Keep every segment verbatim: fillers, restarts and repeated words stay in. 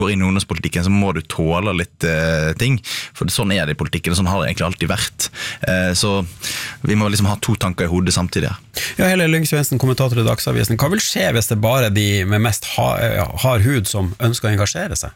går inn i ungdomspolitikken, så må du tåle litt eh, ting, for sånn er det i politikken, og sånn har det egentlig alltid vært. Eh, så vi må liksom ha to tanker i hodet samtidig. Ja, Helle Lyng Svendsen, kommentator i Dagsavisen. Hva vil skje hvis det bare er de med mest hard hud som ønsker å engasjere seg?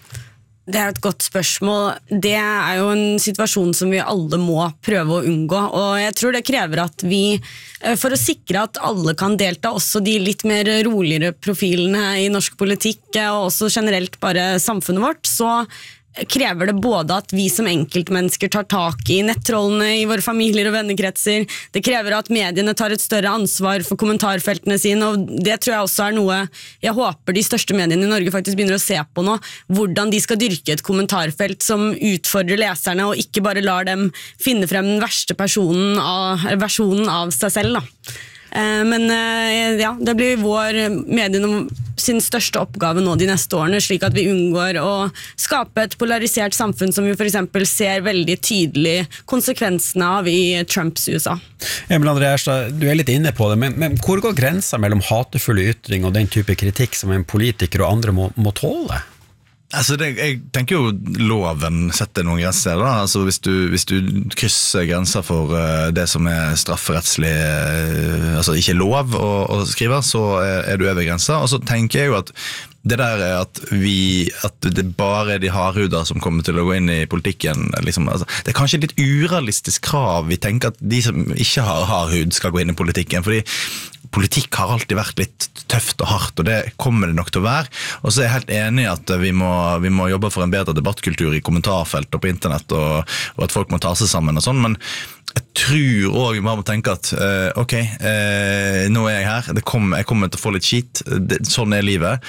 Det er et godt spørsmål. Det er jo en situasjon som vi alle må prøve å unngå, og jeg tror det krever at vi, for å sikre at alle kan delta, også de litt mer roligere profilene i norsk politikk, og også generelt bare samfunnet vårt, så krever det både at vi som enkeltmennesker tar tak i nettrollene i våre familier og vennekretser, det krever at mediene tar et større ansvar for kommentarfeltene sine, og det tror jeg også er noe jeg håper de største mediene i Norge faktisk begynner å se på nå, hvordan de skal dyrke et kommentarfelt som utfordrer leserne, og ikke bare lar dem finne frem den verste personen av, versjonen av seg selv da. Men ja, det blir vår mediene sin største oppgave nå de neste årene, slik at vi unngår å skape et polarisert samfunn som vi for eksempel ser veldig tydelig konsekvensene av i Trumps U S A. Emil André Erstad, du er litt inne på det, men, men hvor går grensen mellom hatefulle ytringer og den type kritikk som en politiker og andre må, må tåle? Altså det, jeg tenker jo loven setter noen grenser da, altså hvis du, hvis du krysser grenser for uh, det som er strafferettslig, uh, altså ikke lov å, å skrive, så er, er du over grenser, og så tenker jeg jo at det der er at vi, at det bare er de hardhuder som kommer til å gå inn i politikken, liksom, altså, det er kanskje et litt urealistisk krav, vi tenker at de som ikke har hardhud skal gå inn i politikken, fordi politikk har alltid vært litt tøft og hardt, og det kommer det nok til å være. Og så er jeg helt enig i at vi må, vi må jobbe for en bedre debattkultur i kommentarfelt og på internett, og, og at folk må ta seg sammen og sånn, men jeg tror også vi må tenke at uh, ok, uh, nå er jeg her, det kom, jeg kommer til å få litt skit, det, sånn er livet.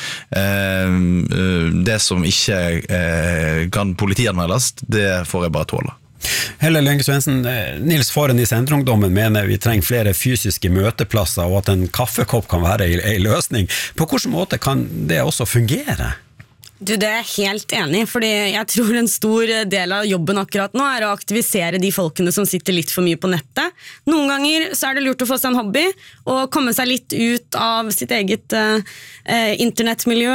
Uh, uh, det som ikke uh, kan politianmeldes, det får jeg bare tåle. Helle Lyng Svendsen, Nils Foren i Senterungdommen mener vi trenger flere fysiske møteplasser, og at en kaffekopp kan være en løsning. På hvilken måte kan det også fungere? Du, det er jeg helt enig i, fordi jeg tror en stor del av jobben akkurat nå er å aktivisere de folkene som sitter litt for mye på nettet. Noen ganger så er det lurt å få seg en hobby, og komme seg litt ut av sitt eget uh, internettmiljø,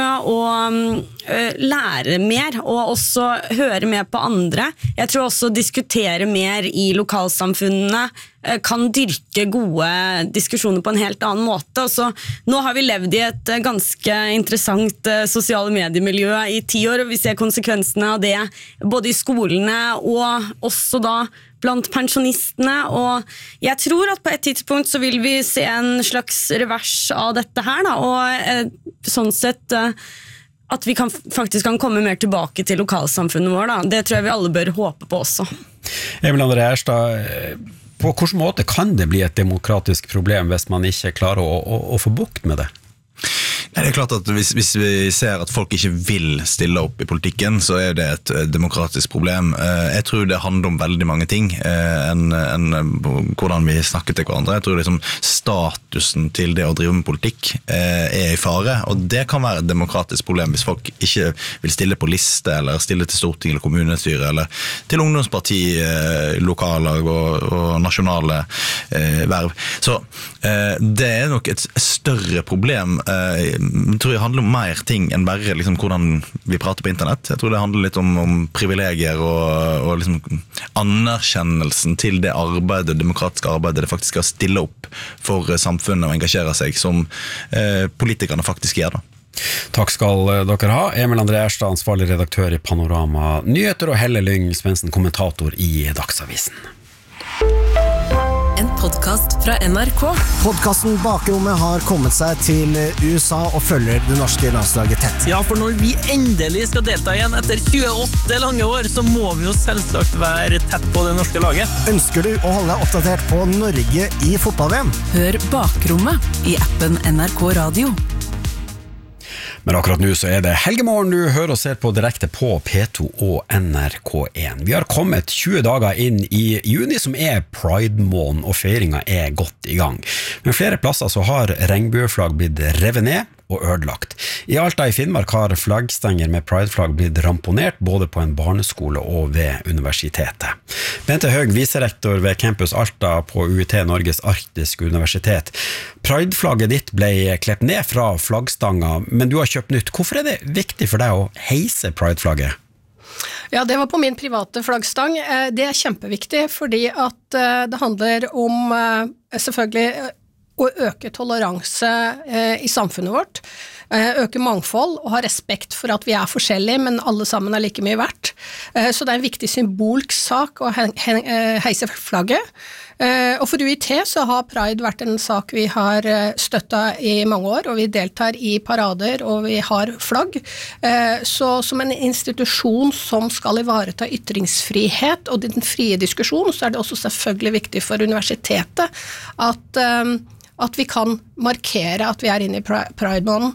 og uh, lære mer, og også høre mer på andre. Jeg tror også diskutere mer i lokalsamfunnene, kan dyrke gode diskusjoner på en helt annen måte. Og så, nå har vi levd i et ganske interessant sosiale mediemiljø i ti år, og vi ser konsekvensene av det både i skolene og også da blant pensjonistene, og jeg tror at på et tidspunkt så vil vi se en slags revers av dette her da, og eh, sånn sett eh, at vi kan, faktisk kan komme mer tilbake til lokalsamfunnet vår da. Det tror jeg vi alle bør håpe på også. Emil André Erstad, på hvilken måte kan det bli et demokratisk problem hvis man ikke klarer å, å, å få bukt med det? Det er klart at hvis, hvis vi ser at folk ikke vil stille opp i politikken, så er det et demokratisk problem. Jeg tror det handler om veldig mange ting enn en, hvordan vi snakker til hverandre. Jeg tror liksom statusen til det å drive med politikk er i fare, og det kan være et demokratisk problem hvis folk ikke vil stille på liste, eller stille til storting eller kommunestyre, eller til ungdomsparti, lokallag og, og nasjonale verv. Så det er nok et større problem. Jeg tror det handler om mer ting enn bare liksom, hvordan vi prater på internett. Jeg tror det handler litt om, om privilegier og, og liksom, anerkjennelsen til det arbeidet, det demokratiske arbeidet det faktisk skal stille opp for samfunnet og engasjere seg som eh, politikerne faktisk gjør da. Takk skal dere ha. Emil André Erstad, ansvarlig redaktør i Panorama Nyheter, og Helle Lyng Svendsen, kommentator i Dagsavisen. En podcast fra N R K. Podcasten Bakrommet har kommet seg til U S A og følger det norske landslaget tett. Ja, for når vi endelig skal delta igjen etter tjueåtte lange år, så må vi jo selvsagt være tett på det norske laget. Ønsker du å holde deg oppdatert på Norge i fotball-V M? Hør Bakrommet i appen N R K Radio. Men akkurat nå så er det helgemorgen du hører og ser på direkte på P to og N R K en. Vi har kommet tjue dager inn i juni, som er Pride-måneden, og feiringen er godt i gang. Men flere plasser så har regnbueflagg blitt revet ned, og ødelagt. I Alta i Finnmark har flaggstenger med prideflagg blitt ramponert både på en barneskole og ved universitetet. Bente Høg, viserektor ved Campus Alta på U I T Norges Arktiske Universitet. Prideflagget ditt ble klept ned fra flaggstanga, men du har kjøpt nytt. Hvorfor er det viktig for deg å heise prideflagget? Ja, det var på min private flaggstang. Det er kjempeviktig, fordi at det handler om selvfølgelig å øke toleranse i samfunnet vårt, øke mangfold og ha respekt for at vi er forskjellige, men alle sammen er like mye verdt. Så det er en viktig symbolsk sak å heise flagget. Og for U I T så har Pride vært en sak vi har støttet i mange år, og vi deltar i parader, og vi har flagg. Så som en institusjon som skal ivareta ytringsfrihet og den frie diskusjon, så er det også selvfølgelig viktig for universitetet at at vi kan markere at vi er inne i Pride-måneden.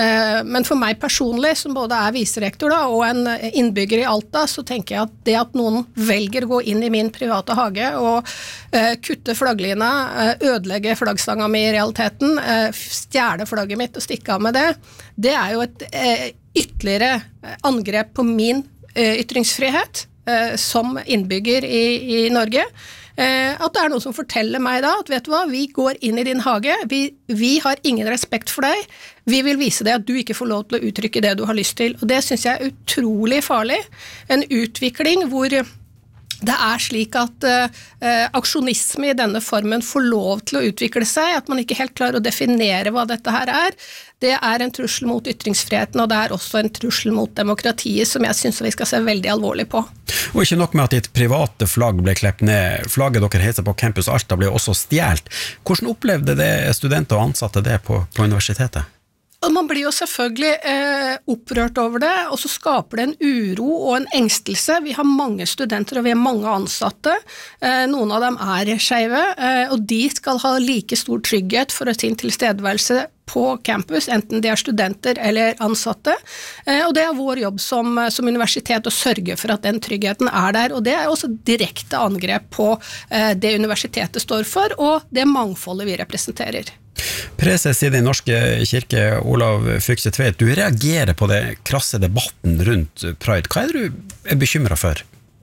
Men for meg personlig, som både er viserektor da, og en innbygger i Alta, så tenker jeg at det at noen velger å gå inn i min private hage og kutte flagglina, ødelegge flaggstanga mi i realiteten, stjele flagget mitt og stikke av med det, det er jo et ytterligere angrep på min ytringsfrihet som innbygger i, i Norge. At det er noe som forteller meg da at vet du hva, vi går inn i din hage, vi, vi har ingen respekt for deg, vi vil vise deg at du ikke får lov til å uttrykke det du har lyst til, og det synes jeg er utrolig farlig. En utvikling hvor det er slik at uh, aksjonisme i denne formen får lov til å utvikle seg, at man ikke helt klarer å definere hva dette her er. Det er en trussel mot ytringsfriheten, og det er også en trussel mot demokratiet, som jeg synes vi skal se veldig alvorlig på. Og ikke nok med at ditt private flagg ble klept ned, flagget dere heiser på Campus Alta ble også stjelt. Hvordan opplevde det studenter og ansatte det på, på universitetet? Og man blir jo selvfølgelig eh, opprørt over det, og så skaper det en uro og en engstelse. Vi har mange studenter og vi har mange ansatte. Eh, noen av dem er skeive, eh, og de skal ha like stor trygghet for sin tilstedeværelse på campus, enten de er studenter eller ansatte. Eh, og det er vår jobb som, som universitet å sørge for at den tryggheten er der, og det er også direkte angrep på eh, det universitetet står for, og det mangfoldet vi representerer. Preses i Den norske kirke, Olav Fykse Tveit, du reagerer på det krasse debatten rundt Pride. Hva er det du er bekymret for?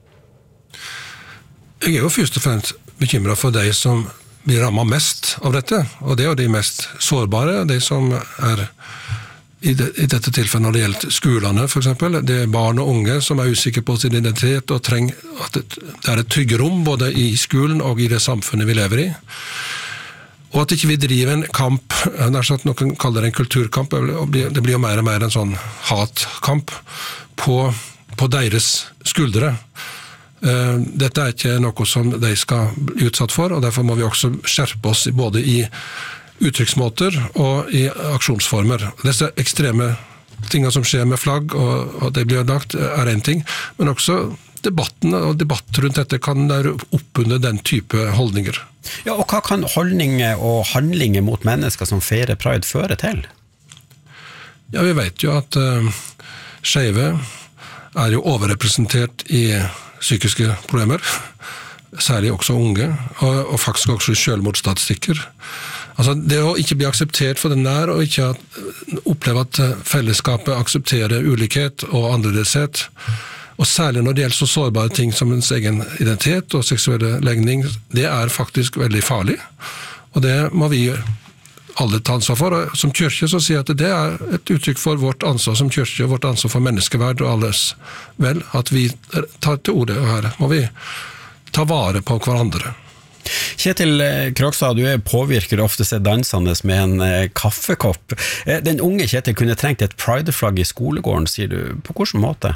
Jeg er jo først og fremst bekymret for de som blir rammet mest av dette, og det er jo de mest sårbare, de som er i, det, i dette tilfellet når det gjelder skolene for eksempel, det er barn og unge som er usikre på sin identitet og trenger at det, det er et tryggerom både i skolen og i det samfunnet vi lever i. Og at ikke vi driver en kamp, nær sagt noen kaller det en kulturkamp, det blir jo mer og mer en sånn hatkamp på, på deres skuldre. Dette er ikke noe som de skal bli utsatt for, og derfor må vi også skjerpe oss både i uttrykksmåter og i aksjonsformer. Disse ekstreme tingene som skjer med flagg, og, og det blir ødelagt, er en ting, men også debatten og debatt rundt dette kan være oppunder den type holdninger. Ja, og hva kan holdninger og handlinger mot mennesker som feirer Pride føre til? Ja, vi vet jo at uh, skeive er jo overrepresentert i psykiske problemer, særlig også unge, og, og faktisk også i selvmordsstatistikker. Altså, det å ikke bli akseptert for den der, og ikke oppleve at fellesskapet aksepterer ulikhet og annerledeshet, og særlig når det gjelder så sårbare ting som ens egen identitet og seksuelle legning, det er faktisk veldig farlig, og det må vi alle ta ansvar for. Og som kirke så sier jeg at det er et uttrykk for vårt ansvar som kirke, vårt ansvar for menneskeverd og alles vel, at vi tar til ordet, og her må vi ta vare på hverandre. Kjetil Krogstad, du er påvirker ofte sett dansende med en kaffekopp. Den unge Kjetil kunne trengt et prideflagg i skolegården, sier du. På hvilken måte?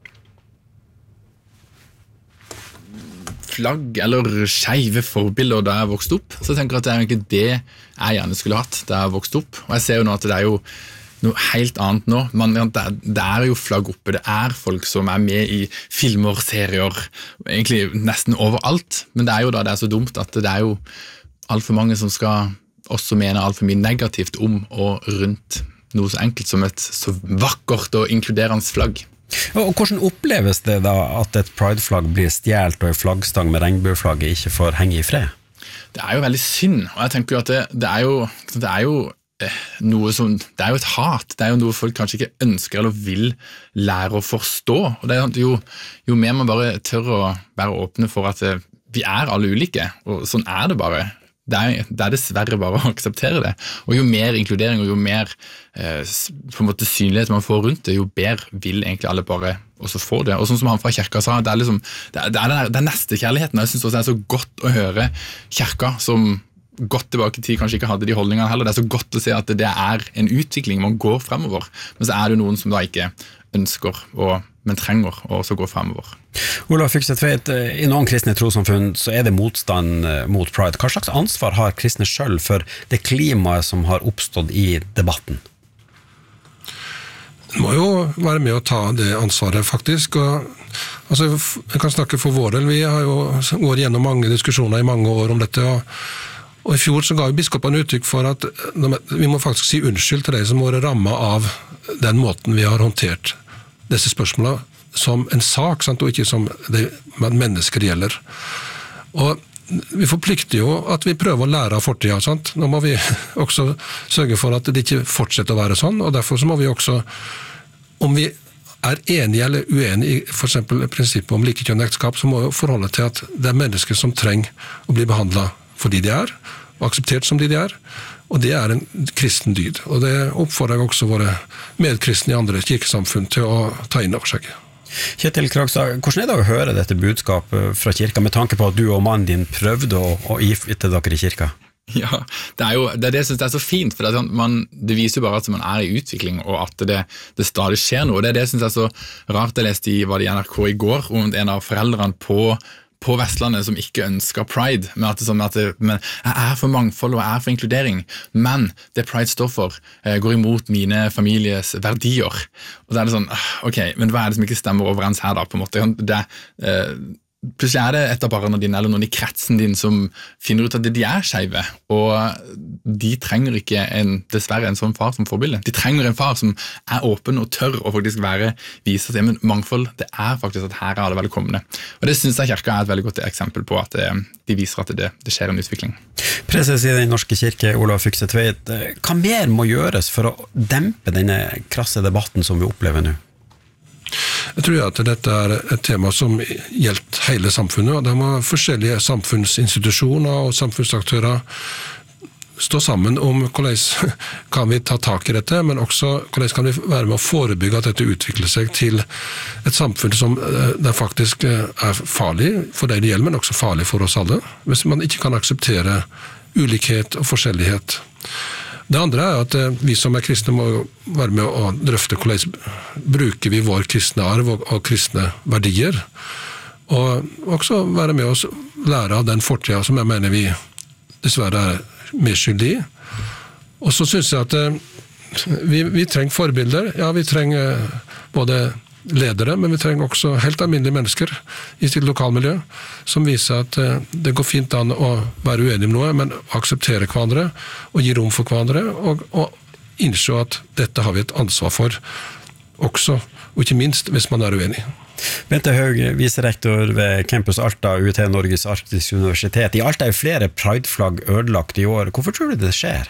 Flagg eller skeive forbilder da jeg vokste opp, så jeg tenker at det er egentlig det jeg gjerne skulle hatt da jeg vokste opp. Og jeg ser jo nå at det er jo noe helt annet nå. Man, det, er, det er jo flagg oppe, det er folk som er med i filmer, serier, egentlig nesten overalt. Men det er jo da det er så dumt at det er jo alt for mange som skal også mene alt for mye negativt om og rundt noe så enkelt som et så vakkert og inkluderende flagg. Og hvordan oppleves det da at et prideflagg blir stjelt og en flaggstang med regnbueflagget ikke får henge i fred? Det er jo veldig synd, og jeg tenker jo at det, det, er, jo, det er jo noe som, det er jo et hat, det er jo noe folk kanskje ikke ønsker eller vil lære å forstå, og det er jo, jo mer man bare tør å være åpne for at vi er alle ulike, og sånn er det bare. Det er, det er dessverre bare å akseptere det, og jo mer inkludering og jo mer eh, på en måte synlighet man får rundt det, jo bedre vil egentlig alle bare også få det. Og sånn som han fra kirka sa, det er liksom, det er, det er, det er nestekjærligheten. Jeg synes også det er så godt å høre kirka som godt tilbake i tid kanskje ikke hadde de holdningene heller. Det er så godt å se at det er en utvikling man går fremover, men så er det noen som da ikke ønsker, og, men trenger å også gå fremover. Olav Fykse Tveit, i noen kristne trossamfunn så er det motstand mot pride. Hva slags ansvar har kristne selv for det klimaet som har oppstått i debatten? Man må jo være med å ta det ansvaret faktisk, og altså, jeg kan snakke for vår del, vi har jo gått gjennom mange diskusjoner i mange år om dette, og Og i fjor så ga jo biskopen uttrykk for at vi må faktisk si unnskyld til de som var rammet av den måten vi har håndtert disse spørsmålene som en sak, sant? Og ikke som det mennesker gjelder. Og vi forplikter jo at vi prøver å lære av fortida, sant? Nå må vi også sørge for at det ikke fortsetter å være sånn, og derfor så må vi også, om vi er enige eller uenige i for eksempel prinsippet om likekjønnekteskap, så må vi forholde til at det er mennesker som trenger å bli behandlet fordi de er, og akseptert som de de er, og det er en kristen dyd. Og det oppfordrer jeg også våre medkristne i andre kirkesamfunn til å ta inn over seg. Kjetil Kragstad, hvordan er det å høre dette budskapet fra kirka, med tanke på at du og mannen din prøvde å, å gifte dere i kirka? Ja, det er jo det, er det jeg synes det er så fint, for det, man, det viser jo bare at man er i utvikling, og at det, det stadig skjer noe. Det er det jeg synes er så rart. Jeg leste i, var det i N R K i går, om en av foreldrene på på Vestlandet som ikke ønsker pride, men at det, sånn at det, men jeg er for mangfold og jeg er for inkludering, men det pride står for eh, går imot mine families verdier. Og da er det sånn, ok, men hva er det som ikke stemmer overens her da, på en måte? Det, eh, plutselig er det et av barna dine eller noen i kretsen din som finner ut at de er skeive, og de trenger ikke en, dessverre en sånn far som forbilde. De trenger en far som er åpen og tør å faktisk være, vise seg, men mangfold, det er faktisk at her er alle velkomne. Og det synes jeg kirka er et veldig godt eksempel på at det, de viser at det, det skjer en utvikling. Preses i Den norske kirke, Olav Fykse Tveit, hva mer må gjøres for å dempe denne krasse debatten som vi opplever nå? Jeg tror at dette er et tema som gjelder hele samfunnet, og det må forskjellige samfunnsinstitusjoner og samfunnsaktører stå sammen om hvordan kan vi ta tak i dette, men også hvordan kan vi være med å forebygge at dette utvikler seg til et samfunn som det faktisk er farlig for deg det gjelder, men også farlig for oss alle, hvis man ikke kan akseptere ulikhet og forskjellighet. Det andre er at vi som er kristne må være med å drøfte hvordan bruker vi vår kristne arv og, og kristne verdier, og også være med å lære av den fortida som jeg mener vi dessverre er medskyldige. Og så synes jeg at vi, vi trenger forbilder, ja vi trenger både ledere, men vi trenger også helt alminnelige mennesker i sitt lokalmiljø, som viser at det går fint an å være uenig om noe, men akseptere hverandre, og gi rom for hverandre, og, og innse at dette har vi et ansvar for også, og ikke minst hvis man er uenig. Bente Haug, viserektor ved Campus Alta, U T Norges Arktiske Universitet. I Alta er flere prideflagg ødelagt i år. Hvorfor tror du det skjer?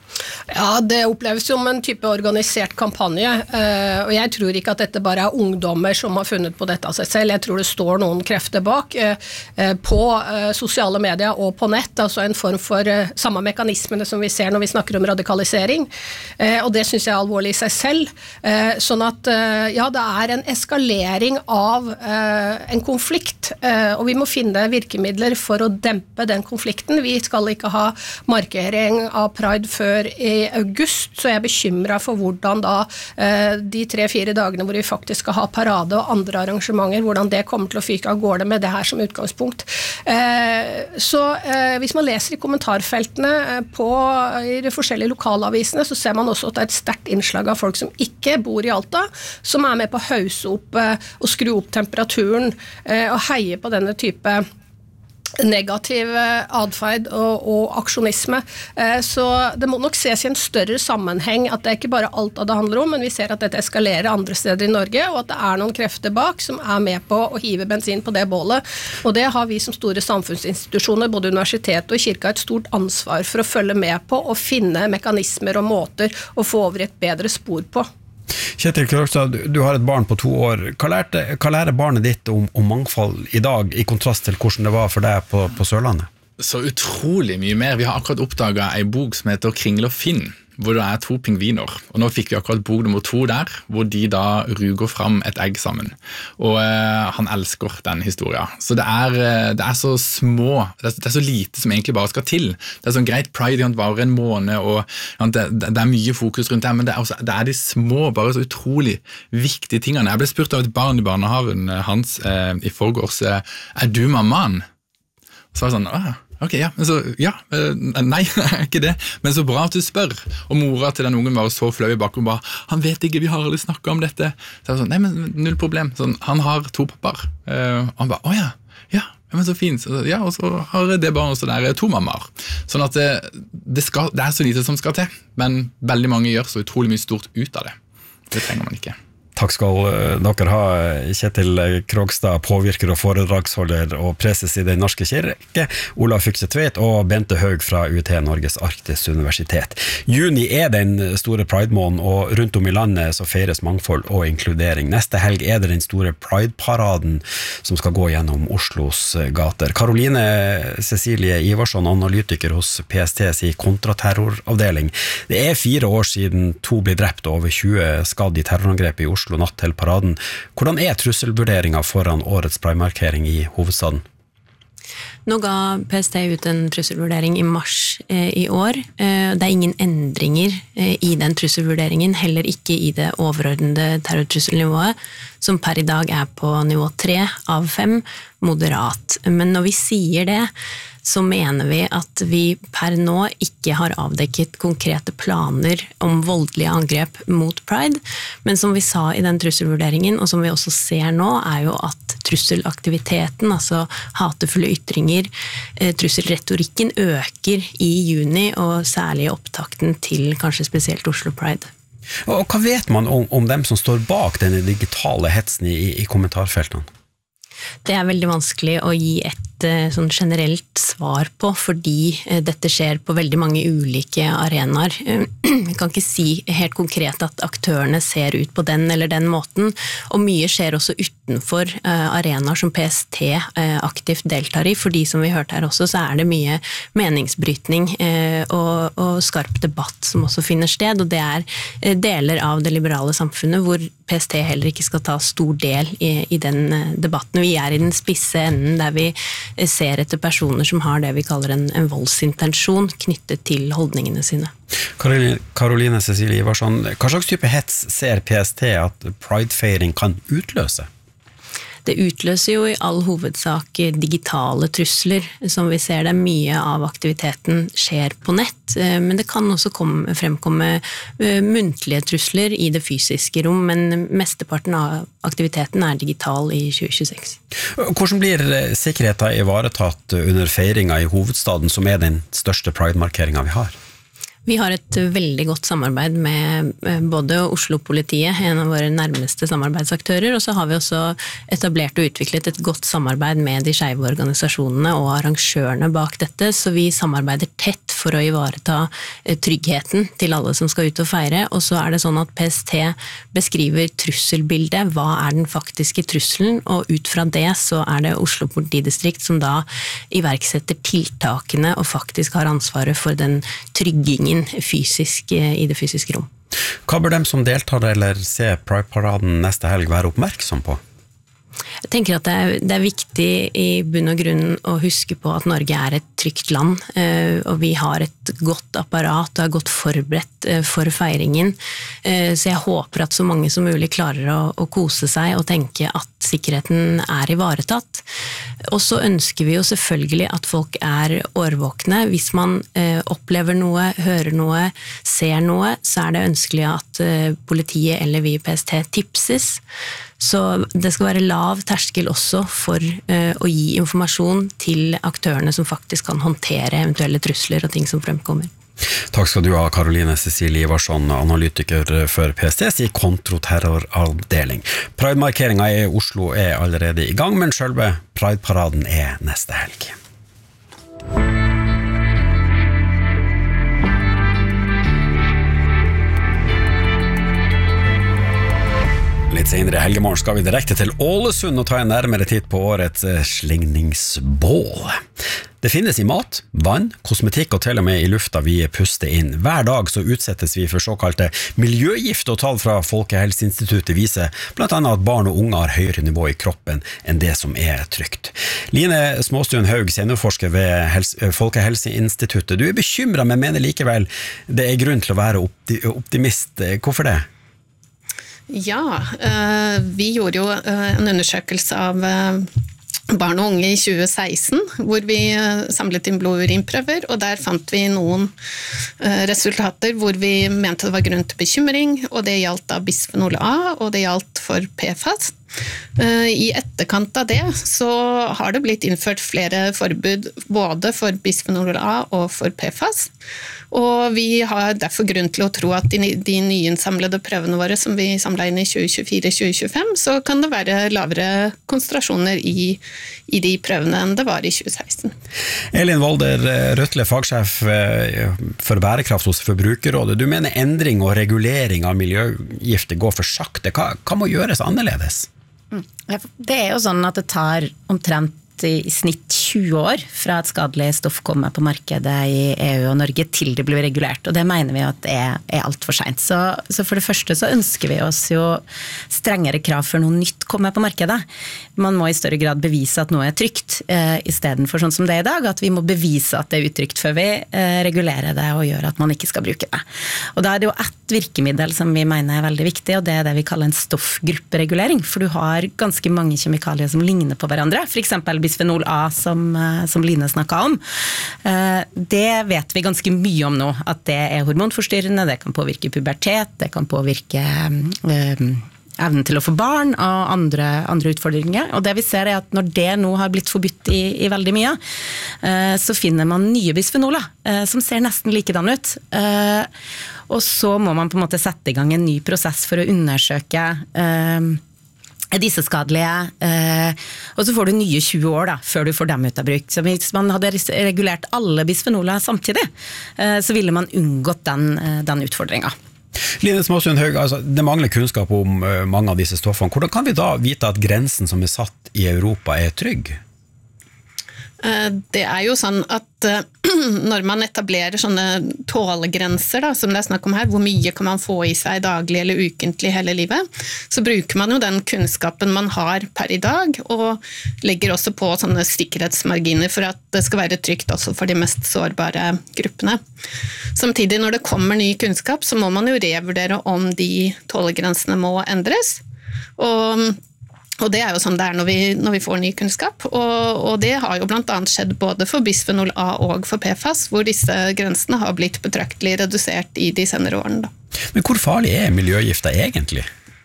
Ja, det oppleves som en type organisert kampanje, og jeg tror ikke at dette bare er ungdommer som har funnet på dette av seg selv. Jeg tror det står noen krefter bak på sosiale medier og på nett, altså en form for samme mekanismene som vi ser når vi snakker om radikalisering, og det synes jeg er alvorlig i seg selv. Sånn at, ja, det er en eskalering av en konflikt, og vi må finne virkemidler for å dempe den konflikten. Vi skal ikke ha markering av pride før i august, så jeg er bekymret for hvordan da de tre-fire dagene hvor vi faktisk skal ha parade og andre arrangementer, hvordan det kommer til å fyke av gårde med det her som utgangspunkt. Så hvis man leser i kommentarfeltene på i de forskjellige lokalavisene, så ser man også at det er et sterkt innslag av folk som ikke bor i Alta, som er med på å hause opp og skru opp temperaturen og heie på denne type negativ adferd og, og aksjonisme. Så det må nok ses i en større sammenheng at det er ikke bare alt det handler om, men vi ser at dette eskalerer andre steder i Norge, og at det er noen krefter bak som er med på å hive bensin på det bålet. Og det har vi som store samfunnsinstitusjoner, både universitet og kirka, et stort ansvar for å følge med på og finne mekanismer og måter å få over et bedre spor på. Kjetil Krogstad, du har et barn på to år. Hva, lærte, hva lærer barnet ditt om, om mangfold i dag, i kontrast til hvordan det var for deg på, på Sørlandet? Så utrolig mye mer. Vi har akkurat oppdaget en bok som heter Kringle og Finn, hvor det er to pingviner. Og nå fikk vi akkurat bok nummer to der, hvor de da ruger fram et egg sammen. Og eh, han elsker den historien. Så det er, det er så små, det er, det er så lite som egentlig bare skal til. Det er sånn greit, Pride kan vare en måned, og det, det er mye fokus rundt det, men det er, også, det er de små, bare så utrolig viktige tingene. Jeg ble spurt av et barn i barnehaven hans eh, i forgårs, eh, er du mammaen? Så var det sånn, åh, ok, ja, men så, ja, nei, ikke det, men så bra at du spør. Og mora til den ungen var så flau i bakken, bare, han vet ikke, vi har aldri snakket om dette. Så jeg var sånn, nei, men null problem. Sånn, han har to pappaer. Og han bare, åja, ja, men så fint. Så, ja, og så har det barn også der to mammaer. Sånn at det, det, skal, det er så lite som skal til, men veldig mange gjør så utrolig mye stort ut av det. Det trenger man ikke. Takk skal dere ha, Kjetil Krogstad, påvirker og foredragsholder og preses i Den norske kirke, Ola Fykse Tveit og Bente Haug fra U T Norges Arktis Universitet. Juni er den store Pride-måneden, og rundt om i landet så feires mangfold og inkludering. Neste helg er det den store Pride-paraden som skal gå gjennom Oslos gater. Karoline Cecilie Ivarsson, analytiker hos P S T sin kontraterroravdeling. Det er fire år siden to ble drept og over tjue skadd i terrorangrep i Oslo natt til paraden. Hvordan er trusselvurderingen foran årets Pride-markering i hovedstaden? Nå ga P S T ut en trusselvurdering i mars eh, i år. Eh, det er ingen endringer eh, i den trusselvurderingen, heller ikke i det overordnede terrortrusselnivået, som per i dag er på nivå tre av fem, moderat. Men når vi sier det, så mener vi at vi per nå ikke har avdekket konkrete planer om voldelige angrep mot Pride, men som vi sa i den trusselvurderingen, og som vi også ser nå, er jo at trusselaktiviteten, altså hatefulle ytringer, trusselretorikken øker i juni, og særlig opptakten til kanskje spesielt Oslo Pride. Og hva vet man om, om dem som står bak denne digitale hetsen i, i kommentarfeltene? Det er veldig vanskelig å gi et sånn generelt svar på, fordi dette skjer på veldig mange ulike arenaer. Vi kan ikke si helt konkret at aktørene ser ut på den eller den måten, og mye skjer også utenfor arenaer som P S T aktivt deltar i, fordi som vi hørte her også, så er det mye meningsbrytning og, og skarp debatt som også finner sted, og det er deler av det liberale samfunnet hvor P S T heller ikke skal ta stor del i, i den debatten. Vi er i den spisse enden der vi ser etter personer som har det vi kaller en, en voldsintensjon knyttet til holdningene sine. Karoline, Karoline Cecilie Ivarsson, hva slags type hets ser P S T at Pride-feiring kan utløse? Det utløser jo i all hovedsak digitale trusler, som vi ser det mye av aktiviteten skjer på nett, men det kan også komme, fremkomme muntlige trusler i det fysiske rom, men mesteparten av aktiviteten er digital i tjue tjueseks. Hvordan blir sikkerheten ivaretatt under feiringen i hovedstaden, som er den største Pride-markeringen vi har? Vi har et veldig godt samarbeid med både Oslo-politiet, en av våre nærmeste samarbeidsaktører, og så har vi også etablert og utviklet et godt samarbeid med de skeive organisasjonene og arrangørene bak dette, så vi samarbeider tett for å ivareta tryggheten til alle som skal ut og feire, og så er det sånn at P S T beskriver trusselbildet, hva er den faktiske trusselen, og ut fra det så er det Oslo politidistrikt som da iverksetter tiltakene og faktisk har ansvaret for den tryggingen fysisk i det fysiske rom. Hva bør dem som deltar eller ser Pride-paraden neste helg være oppmerksom på? Jeg tenker at det er, det er viktig i bunn og grunn å huske på at Norge er et trygt land, og vi har et godt apparat og er godt forberedt for feiringen, så jeg håper at så mange som mulig klarer å, å kose seg og tenke at sikkerheten er ivaretatt. Og så ønsker vi jo selvfølgelig at folk er årvåkne. Hvis man eh, opplever noe, hører noe, ser noe, så er det ønskelig at eh, politiet eller vi i P S T tipses, Så det skal være lav terskel også for uh, å gi informasjon til aktørene som faktisk kan håndtere eventuelle trusler og ting som fremkommer. Takk skal du ha, Karoline Cecilie Ivarsson, analytiker for P S T's i kontraterroravdeling. Pride-markeringen i Oslo er allerede i gang, men selve Pride-paraden er neste helg. Litt senere i helgemorgen skal vi direkte til Ålesund og ta en nærmere titt på årets slingningsbål. Det finnes i mat, vann, kosmetikk og til og med i lufta vi puster inn. Hver dag så utsettes vi for såkalte miljøgift, og tall fra Folkehelseinstituttet viser blant annet at barn og unge har høyere nivå i kroppen enn det som er trygt. Line Småstuen Haug, seniorforsker ved Hels- Folkehelseinstituttet. Du er bekymret, men mener likevel det er grunn til å være opti- optimist. Hvorfor det? Ja, vi gjorde jo en undersøkelse av barn og unge i tjue seksten, hvor vi samlet inn blodurinprøver, og der fant vi noen resultater hvor vi mente det var grunn til bekymring, og det gjaldt da bisphenol A, og det gjaldt for P F A S. I etterkant av det så har det blitt innført flere forbud både for bisphenol A og for P F A S, og vi har derfor grunn til å tro at de, de nyinnsamlede prøvene våre som vi samlet inn i tjue tjuefire til tjue tjuefem, så kan det være lavere konsentrasjoner i, i de prøvene enn det var i tjue seksten. Elin Volder Røtle, fagsjef for bærekraft hos Forbrukerrådet. Du mener endring og regulering av miljøgifter går for sakte. Hva, hva må gjøres annerledes? Det er jo sånn at det tar omtrent i snitt tjue år fra et skadelig stoff kommer på markedet i E U og Norge til det blir regulert, og det mener vi at er, er alt for sent. Så, så for det første så ønsker vi oss jo strengere krav for noe nytt kommer på markedet. Man må i større grad bevise at noe er trygt, eh, i stedet for sånn som det er i dag, at vi må bevise at det er utrygt før vi eh, regulerer det og gjør at man ikke skal bruke det. Og da er det jo ett virkemiddel som vi mener er veldig viktig, og det er det vi kaller en stoffgrupperegulering, for du har ganske mange kjemikalier som ligner på hverandre, for eksempel bisphenol A, som, som Line snakket om. Det vet vi ganske mye om nå, at det er hormonforstyrrende, det kan påvirke pubertet, det kan påvirke eh, evnen til å få barn og andre, andre utfordringer. Og det vi ser er at når det nå har blitt forbudt i, i veldig mye, eh, så finner man nye bisfenoler, eh, som ser nesten likedan ut. Eh, og så må man på en måte sette i gang en ny prosess for å undersøke eh, er disse skadelige, eh, og så får du nye tjue år da, før du får dem ut av bruk. Så hvis man hadde regulert alle bisfenoler samtidig, eh, så ville man unngått den, den utfordringen. Line Småstuen Haug, altså, det mangler kunnskap om uh, mange av disse stoffene. Hvordan kan vi da vite at grensen som er satt i Europa er trygg? Det er jo sånn at når man etablerer sånne tålegrenser da, som det er snakk om her, hvor mye kan man få i seg daglig eller ukentlig hele livet, så bruker man jo den kunnskapen man har per i dag, og legger også på sånne sikkerhetsmarginer for at det skal være trygt også for de mest sårbare gruppene. Samtidig, når det kommer ny kunnskap, så må man jo revurdere om de tålegrensene må endres, og Og det er jo sånn det er når vi, når vi får ny kunnskap, og, og det har jo blant annet skjedd både for bisphenol A og for P F A S, hvor disse grensene har blitt betraktelig redusert i de senere årene. Da. Men hvor farlig er miljøgifter egentlig?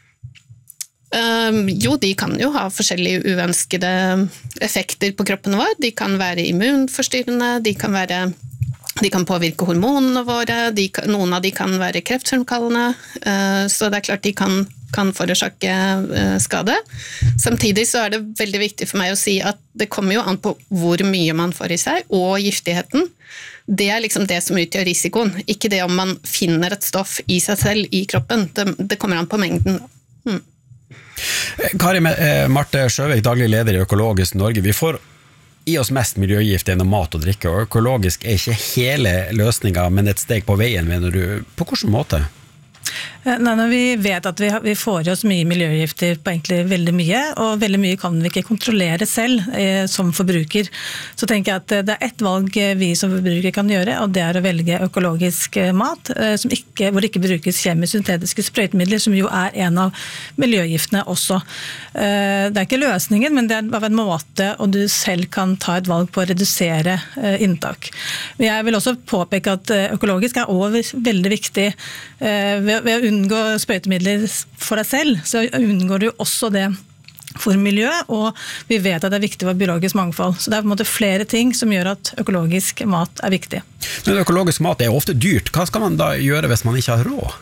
Um, jo, de kan jo ha forskjellige uønskede effekter på kroppen vår. De kan være immunforstyrrende, de kan være De kan påvirke hormonene våre, de kan, noen av de kan være kreftfremkallende, uh, så det er klart de kan, kan forårsake uh, skade. Samtidig så er det veldig viktig for meg å si at det kommer jo an på hvor mye man får i seg, og giftigheten. Det er liksom det som utgjør risikoen, ikke det om man finner et stoff i seg selv i kroppen. Det, det kommer an på mengden. Hmm. Kari Marte Sjøvik, daglig leder i Økologisk Norge. Vi får i oss mest miljøgift gjennom mat og drikke, og økologisk er ikke hele løsningen, men et steg på veien, mener du. På hvilken måte? Nei, når vi vet at vi, har, vi får i oss mye miljøgifter på egentlig veldig mye, og veldig mye kan vi ikke kontrollere selv eh, som forbruker, så tenker jeg at det er ett valg vi som forbruker kan gjøre, og det er å velge økologisk mat, eh, som ikke, hvor det ikke brukes kjemisk syntetiske sprøytemidler, som jo er en av miljøgiftene også. Eh, det er ikke løsningen, men det er bare en måte, og du selv kan ta et valg på å redusere eh, inntak. Men jeg vil også påpeke at økologisk er også veldig viktig eh, ved, ved å unngå sprøytemidler for deg selv, så unngår du også det for miljø, og vi vet at det er viktig for biologisk mangfold. Så det er på en måte flere ting som gjør at økologisk mat er viktig. Men økologisk mat er ofte dyrt. Hva skal man da gjøre hvis man ikke har råd?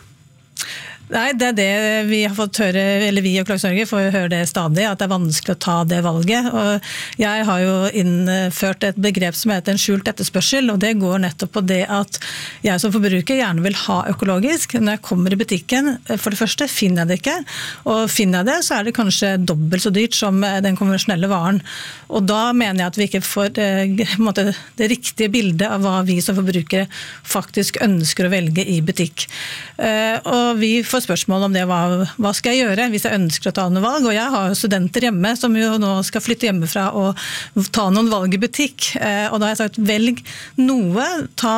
Nei, det er det vi har fått høre, eller vi i Økologisk Norge får høre det stadig, at det er vanskelig å ta det valget. Og jeg har jo innført et begrep som heter en skjult etterspørsel, og det går nettopp på det at jeg som forbruker gjerne vil ha økologisk. Når jeg kommer i butikken, for det første finner jeg det ikke, og finner jeg det, så er det kanskje dobbelt så dyrt som den konvensjonelle varen. Og da mener jeg at vi ikke får eh, måte, det riktige bildet av hva vi som forbrukere faktisk ønsker å velge i butikk. Eh, og vi får spørsmål om det, hva, hva skal jeg gjøre hvis jeg ønsker å ta noen valg, og jeg har studenter hjemme som jo nå skal flytte hjemmefra og ta noen valg i butikk, eh, og da har jeg sagt, velg noe, ta,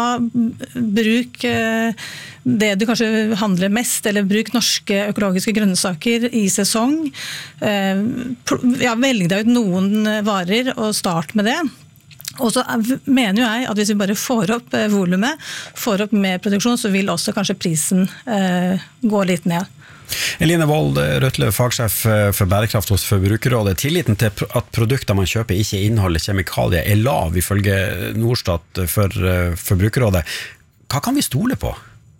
bruk eh, det du kanskje handler mest, eller bruk norske økologiske grønnsaker i sesong, eh, ja, velg deg ut noen varer og start med det. Og så mener jeg at hvis vi bare får opp volumet, får opp mer produksjon, så vil også kanskje prisen eh, gå litt ned. Eline Wold Røtlev, fagsjef for bærekraft hos Forbrukerrådet. Tilliten til at produkter man kjøper ikke inneholder kjemikalier er lav, ifølge Norstat for Forbrukerrådet. Hva kan vi stole på?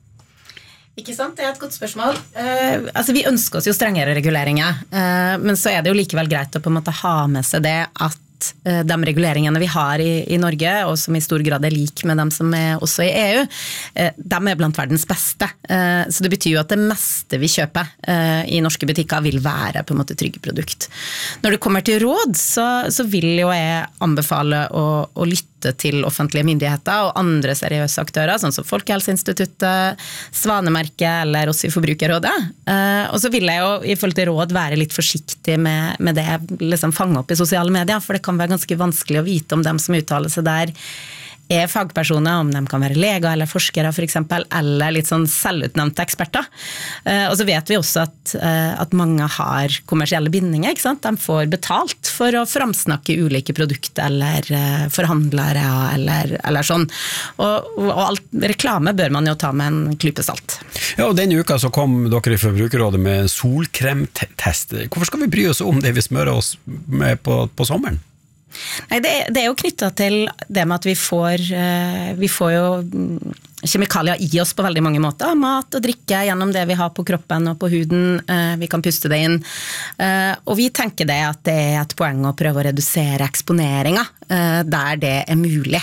Ikke sant, det er et godt spørsmål. Uh, altså vi ønsker oss jo strengere reguleringer, uh, men så er det jo likevel greit å på en måte ha med seg det at de reguleringene vi har i, i Norge, og som i stor grad er lik med dem som er også i E U, de er blant verdens beste. Så det betyr jo at det meste vi kjøper i norske butikker vil være på en måte trygge produkt. Når det kommer til råd, så, så vil jo jeg anbefale å, å lytte til offentlige myndigheter og andre seriøse aktører, sånn som Folkehelseinstituttet, Svanemerket eller oss i Forbrukerrådet. Og så vil jeg jo i forhold til råd være litt forsiktig med, med det jeg liksom fanger opp i sosiale medier, for det kan være ganske vanskelig å vite om dem som uttaler seg der er fagpersoner, om de kan være leger eller forskere for eksempel, eller litt sånn selvutnevnte eksperter. Og så vet vi også at, at mange har kommersielle bindinger, ikke sant? De får betalt for å framsnakke ulike produkter eller forhandlere eller, eller sånn. Og, og alt, reklame bør man jo ta med en klype salt. Ja, og denne uka så kom dere i Forbrukerrådet med solkremtest. Hvorfor skal vi bry oss om det vi smører oss med på, på sommeren? Nei, det, det er jo knyttet til det med at vi får, vi får jo kjemikalier i oss på veldig mange måter. Mat og drikke gjennom det vi har på kroppen og på huden. Vi kan puste det inn. Og vi tenker det at det er et poeng å prøve å redusere eksponeringen der det er mulig.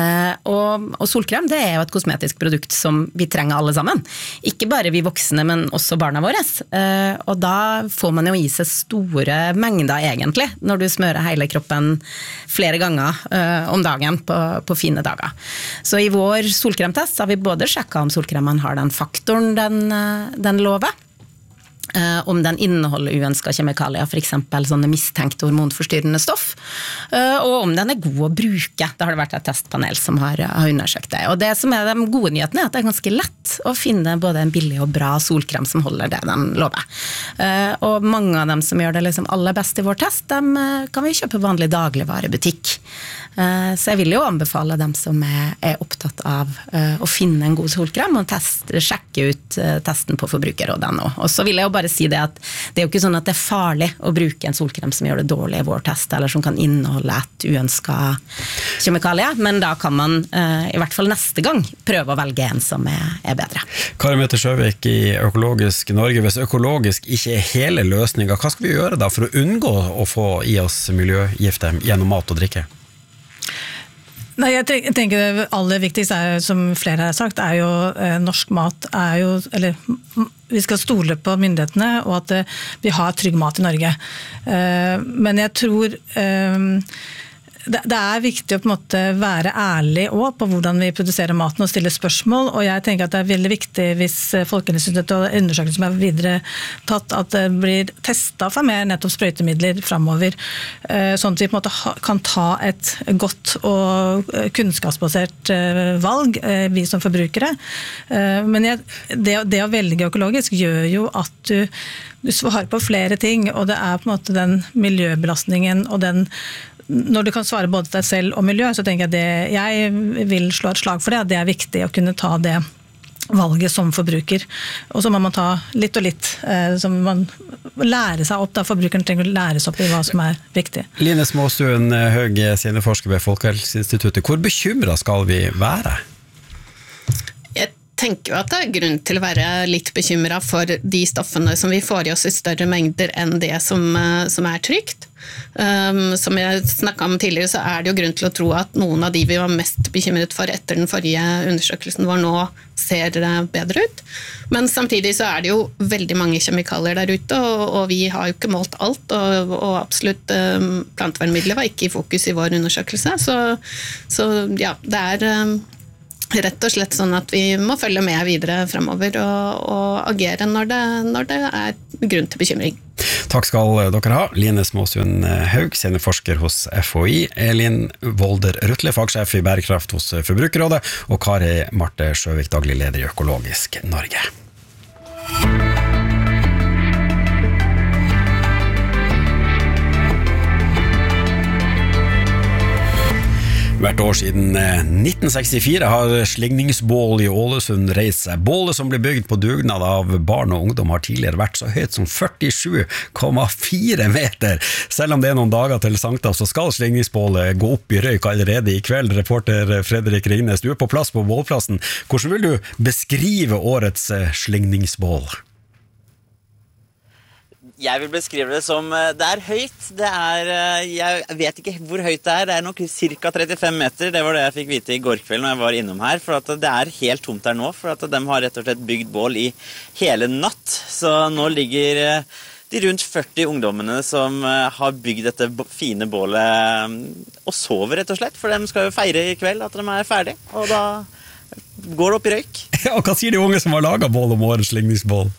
Og, og solkrem, det er jo et kosmetisk produkt som vi trenger alle sammen. Ikke bare vi voksne, men også barna våre. Og da får man jo i seg store mengder egentlig, når du smører hele kroppen flere ganger om dagen på, på fine dager. Så i vår solkremtest har vi både sjekket om solkremen har den faktoren den, den lover, Uh, om den inneholder uønsket kjemikalier, for eksempel sånne mistenkte hormonforstyrrende stoff, uh, og om den er god å bruke. Det har det vært et testpanel som har, har undersøkt det. Og det som er de gode nyhetene er at det er ganske lett å finne både en billig og bra solkrem som holder det de lover. Uh, og mange av dem som gjør det liksom aller best i vår test, dem uh, kan vi kjøpe vanlig dagligvarebutikk. Uh, så jeg vil jo anbefale dem som er, er opptatt av uh, å finne en god solkrem og teste, sjekke ut uh, testen på Forbrukerrådet nå. Og så vil jeg jo bare si det at det er jo ikke sånn at det er farlig å bruke en solkrem som gjør det dårlig i vår test, eller som kan inneholde et uønsket kjemikalie, men da kan man uh, i hvert fall neste gang prøve å velge en som er, er bedre. Kari Mette Sjøvik i Økologisk Norge, hvis økologisk ikke er hele løsningen, hva skal vi gjøre da for å unngå å få i oss miljøgifter gjennom mat og drikke? Nei, jeg tenker det aller viktigste er, som flere har sagt, er jo eh, norsk mat er jo, eller vi skal stole på myndighetene, og at eh, vi har trygg mat i Norge. Eh, men jeg tror eh, det, det er viktig å på en måte være ærlig også på hvordan vi produserer maten og stille spørsmål, og jeg tenker at det er veldig viktig hvis Folkehelseinstituttet og undersøkelser som er videre tatt, at det blir testet for mer nettopp sprøytemidler fremover, sånn at vi på en måte kan ta et godt og kunnskapsbasert valg, vi som forbrukere. Men jeg, det, det å velge økologisk gjør jo at du, du svarer på flere ting, og det er på en måte den miljøbelastningen og den når du kan svare både til deg selv og miljø, så tenker jeg at det, jeg vil slå et slag for det, at det er viktig å kunne ta det valget som forbruker. Og så må man ta litt og litt, eh, som man lærer seg opp, da forbrukeren trenger å lære seg opp i hva som er viktig. Line Småstuen, Høg seniorforsker ved Folkehelseinstituttet, hvor bekymret skal vi være? Jeg tenker jo at det er grunn til å være litt bekymret for de stoffene som vi får i oss i større mengder enn det som, som er trygt. Um, som jeg snakket om tidligere, så er det jo grunn til å tro at noen av de vi var mest bekymret for etter den forrige undersøkelsen vår nå ser bedre ut. Men samtidig så er det jo veldig mange kjemikalier der ute, og, og vi har jo ikke målt alt, og, og absolutt um, plantevernmidler var ikke i fokus i vår undersøkelse, så, så ja, det er um, rett og slett sånn at vi må følge med videre fremover og, og agere når det, når det er grunn til bekymring. Takk skal dere ha. Line Småstuen Haug, seniorforsker hos F H I, Elin Volder Rutle, fagsjef i bærekraft hos Forbrukerrådet, og Kari Marte Sjøvik, daglig leder i Økologisk Norge. Hvert år siden nitten sekstifire har slingningsbål i Ålesund reist seg. Bålet som ble bygd på dugnad av barn og ungdom har tidligere vært så høyt som førtisju komma fire meter. Selv om det er noen dager til sankthans, så skal slingningsbålet gå opp i røyk allerede i kveld. Reporter Fredrik Ringnes, du er på plass på bålplassen. Hvordan vil du beskrive årets slingningsbål? Jeg vil beskrive det som, det er høyt, det er, jeg vet ikke hvor høyt det er, det er nok cirka trettifem meter, det var det jeg fikk vite i går kveld når jeg var innom her, for at det er helt tomt her nå, for at de har rett og slett bygd bål i hele natt, så nå ligger de rundt førti ungdommene som har bygd dette fine bålet og sover rett og slett, for de skal jo feire i kveld at de er ferdig, og da går det opp i røyk. Ja, og hva sier de unge som har laget bål om årets slingningsbål?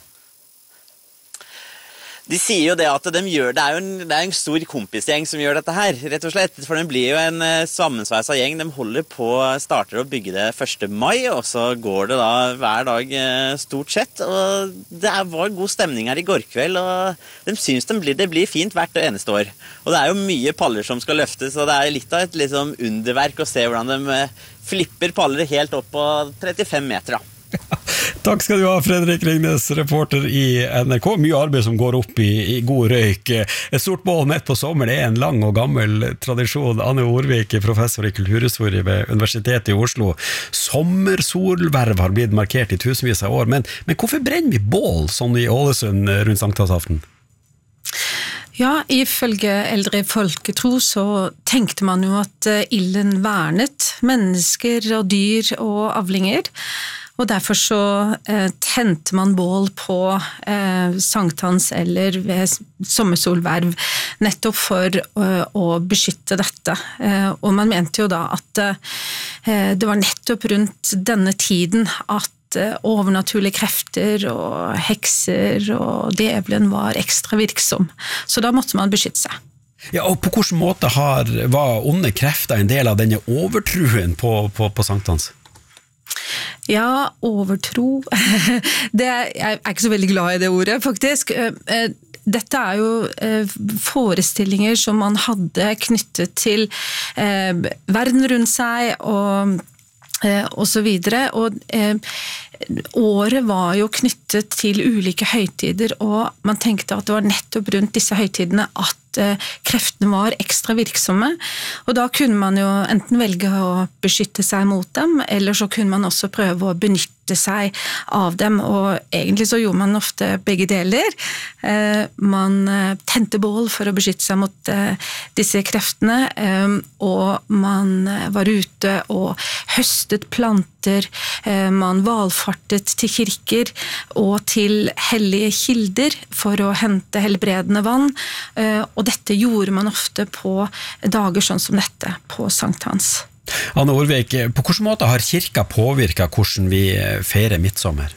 De sier jo det at de gjør, det er jo en, det er en stor kompisgjeng som gjør dette her, rett og slett. For det blir jo en sammensveisa gjeng. De holder på, starter å bygge det første mai, og så går det da hver dag stort sett. Og det var god stemning her i går kveld, og de synes de blir, det blir fint hvert eneste år. Og det er jo mye paller som skal løftes, og det er litt av et liksom underverk å se hvordan de flipper paller helt opp på trettifem meter da. Takk skal du ha, Fredrik Ringnes, reporter i N R K. Mye arbeid som går opp i, i god røyk. Et stort bål midt på sommeren er en lang og gammel tradisjon. Anne Orvik, professor i kulturhistorie ved Universitetet i Oslo. Sommersolverv har blitt markert i tusenvis av år, men, men hvorfor brenner vi bål sånn i Ålesund rundt sankthansaften? Ja, ifølge eldre folketro så tenkte man jo at ilden vernet mennesker og dyr og avlinger. Og derfor så eh, tente man bål på eh, sankthans eller ved sommersolverv, nettopp for uh, å beskytte dette. Eh, og man mente jo da at eh, det var nettopp rundt denne tiden at eh, overnaturlige krefter og hekser og djevelen var ekstra virksom. Så da måtte man beskytte seg. Ja, og på hvilken måte har, var onde krefter en del av denne overtruen på, på, på sankthans? Ja, overtro. Det er, jeg er ikke så veldig glad i det ordet, faktisk. Dette er jo forestillinger som man hadde knyttet til verden rundt seg og, og så videre. Og året var jo knyttet til ulike høytider, og man tenkte at det var nettopp rundt disse høytidene at kreftene var ekstra virksomme, og da kunne man jo enten velge å beskytte seg mot dem, eller så kunne man også prøve å benytte seg av dem, og egentlig så gjorde man ofte begge deler. Man tente bål for å beskytte seg mot disse kreftene, og man var ute og høstet planter, man valfartet til kirker og til hellige kilder for å hente helbredende vann, og dette gjorde man ofte på dager sånn som dette, på sankthans. Anne Orvik, på hvilken måte har kirka påvirket hvordan vi feirer midtsommer?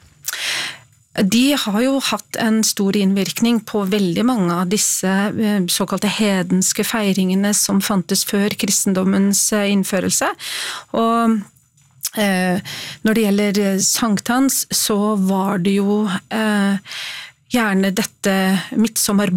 De har jo hatt en stor innvirkning på veldig mange av disse såkalte hedenske feiringene som fantes før kristendommens innførelse, og når det gjelder sankthans så var det jo gjerne dette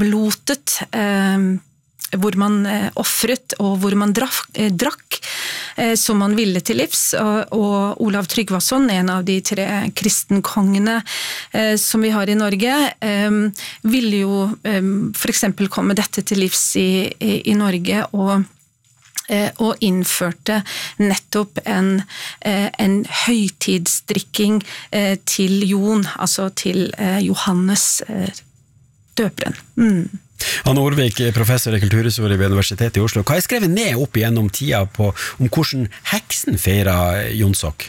midtsommerblotet, hvor man offret og hvor man drakk, som man ville til livs, og Olav Tryggvason, en av de tre kristenkongene som vi har i Norge, ville jo for eksempel komme dette til livs i, i, i Norge, og og innførte nettopp en, en høytidsdrikking til Jon, altså til Johannes døperen. Mm. Anne Orvik, professor i kulturhistorie ved Universitetet i Oslo. Hva er skrevet ned opp gjennom tida på, om hvordan heksen feirer Jonsok?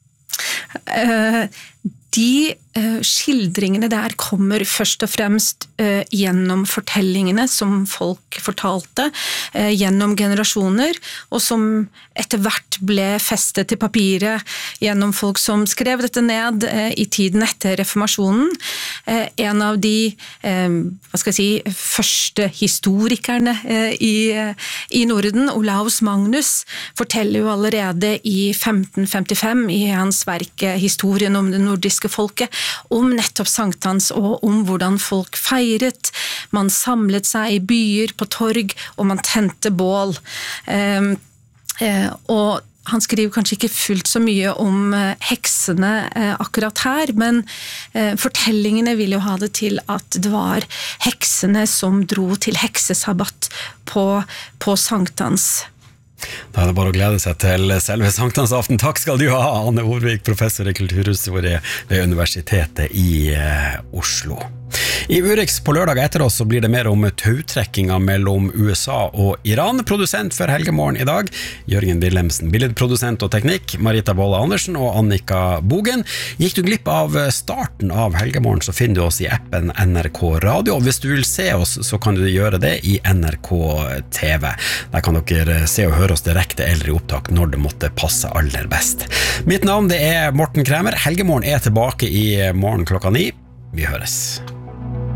Uh, de uh, skildringene der kommer først og fremst uh, gjennom fortellingene som folk fortalte uh, gjennom generasjoner, og som etter hvert ble festet til papiret gjennom folk som skrev dette ned uh, i tiden etter reformasjonen. Uh, en av de uh, hva skal jeg si, første historikerne uh, i, uh, i Norden, Olaus Magnus, forteller jo allerede i femten femtifem i hans verk Historien om det nordiske folket, om nettopp sankthans og om hvordan folk feiret. Man samlet seg i byer på torg, og man tente bål. Eh, eh, og han skriver kanskje ikke fullt så mye om eh, heksene eh, akkurat her, men eh, fortellingene vil jo ha det til at det var heksene som dro til heksesabbat på, på sankthans. Da er det bare å glede seg til selve sankthansaften. Takk skal du ha, Anne Orvik, professor i kulturhistorie ved Universitetet i eh, Oslo. I Urix på lørdag etter oss så blir det mer om tautrekkinga mellom U S A og Iran. Produsent for Helgemorgen i dag, Jørgen Wilhelmsen. Billedprodusent og teknikk, Marita Bolle Andersen og Annika Bogen. Gikk du glipp av starten av Helgemorgen, så finner du oss i appen N R K Radio. Og hvis du vil se oss, så kan du gjøre det i N R K T V. Der kan dere se og høre oss direkte eller i opptak når det måtte passe aller best. Mitt navn det er Morten Kremer. Helgemorgen er tilbake i morgen klokka ni. Vi høres.